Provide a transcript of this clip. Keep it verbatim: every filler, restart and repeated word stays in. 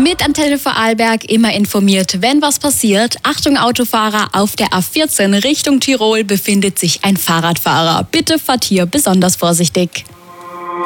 Mit Antenne Vorarlberg immer informiert, wenn was passiert. Achtung Autofahrer, auf der A vierzehn Richtung Tirol befindet sich ein Fahrradfahrer. Bitte fahrt hier besonders vorsichtig.